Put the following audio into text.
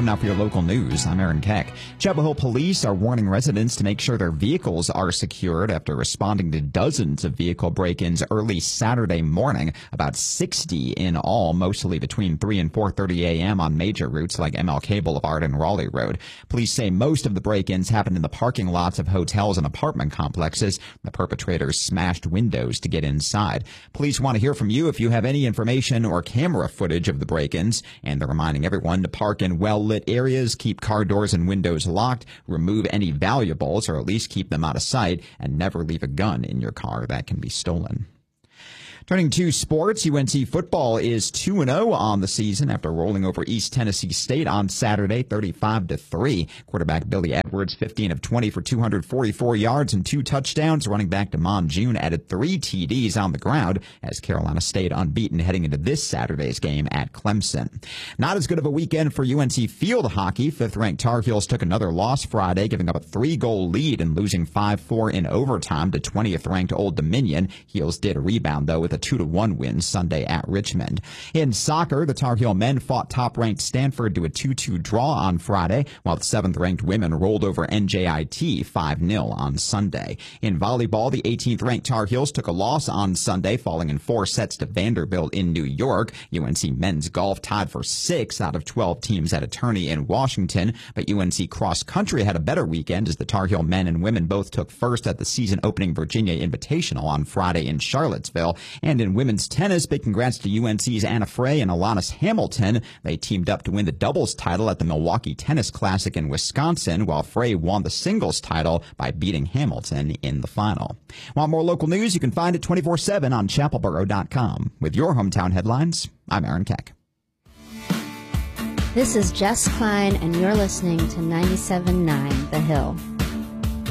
Now for your local news, I'm Aaron Keck. Chapel Hill police are warning residents to make sure their vehicles are secured after responding to dozens of vehicle break-ins early Saturday morning, about 60 in all, mostly between 3 and 4:30 a.m. on major routes like MLK Boulevard and Raleigh Road. Police say most of the break-ins happened in the parking lots of hotels and apartment complexes. The perpetrators smashed windows to get inside. Police want to hear from you if you have any information or camera footage of the break-ins, and they're reminding everyone to park in well-lit areas, keep car doors and windows locked, remove any valuables or at least keep them out of sight, and never leave a gun in your car that can be stolen. Turning to sports, UNC football is 2-0 on the season after rolling over East Tennessee State on Saturday, 35-3. Quarterback Billy Edwards, 15 of 20 for 244 yards and 2 touchdowns. Running back Damon June added 3 TDs on the ground as Carolina stayed unbeaten heading into this Saturday's game at Clemson. Not as good of a weekend for UNC field hockey. 5th-ranked Tar Heels took another loss Friday, giving up a 3-goal lead and losing 5-4 in overtime to 20th-ranked Old Dominion. Heels did rebound, though, with a 2-1 win Sunday at Richmond. In soccer, the Tar Heel men fought top-ranked Stanford to a 2-2 draw on Friday, while the 7th-ranked women rolled over NJIT 5-0 on Sunday. In volleyball, the 18th-ranked Tar Heels took a loss on Sunday, falling in 4 sets to Vanderbilt in New York. UNC men's golf tied for 6 out of 12 teams at a tourney in Washington, but UNC cross country had a better weekend as the Tar Heel men and women both took first at the season-opening Virginia Invitational on Friday in Charlottesville. And in women's tennis, big congrats to UNC's Anna Frey and Alanis Hamilton. They teamed up to win the doubles title at the Milwaukee Tennis Classic in Wisconsin, while Frey won the singles title by beating Hamilton in the final. Want more local news? You can find it 24/7 on chapelboro.com. With your hometown headlines, I'm Aaron Keck. This is Jess Klein, and you're listening to 97.9 The Hill.